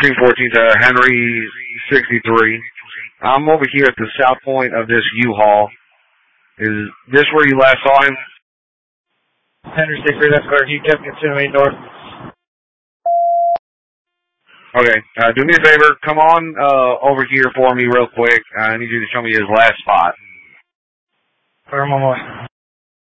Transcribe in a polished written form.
Team 14 to Henry 63. I'm over here at the south point of this U-Haul. Is this where you last saw him? Henry 63, that's correct. You kept continuing north. Okay, do me a favor. Come on over here for me real quick. I need you to show me his last spot. Where am I?